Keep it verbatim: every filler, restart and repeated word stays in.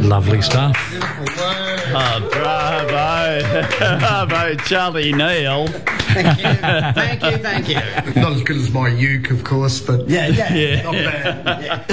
Lovely stuff. Oh, bravo. Bravo, Charlie Neal. Thank you, thank you, thank you. Not as good as my uke, of course, but Yeah, yeah. Yeah. not bad. Yeah.